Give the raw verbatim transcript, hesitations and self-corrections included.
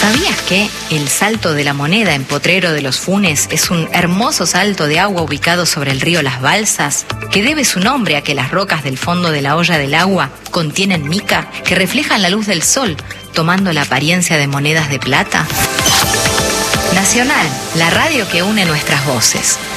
¿Sabías que el Salto de la Moneda en Potrero de los Funes es un hermoso salto de agua ubicado sobre el río Las Balsas, que debe su nombre a que las rocas del fondo de la olla del agua contienen mica que reflejan la luz del sol, tomando la apariencia de monedas de plata? Nacional, la radio que une nuestras voces.